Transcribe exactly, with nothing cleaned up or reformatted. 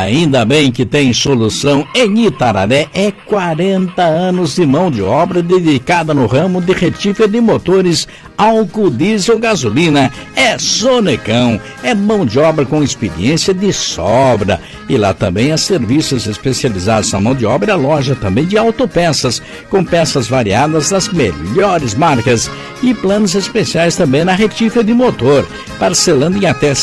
Ainda bem que tem solução. Em Itararé é quarenta anos de mão de obra dedicada no ramo de retífica de motores, álcool, diesel, gasolina. É Sonecão, é mão de obra com experiência de sobra. E lá também há serviços especializados na mão de obra, a loja também de autopeças, com peças variadas das melhores marcas e planos especiais também na retífica de motor, parcelando em até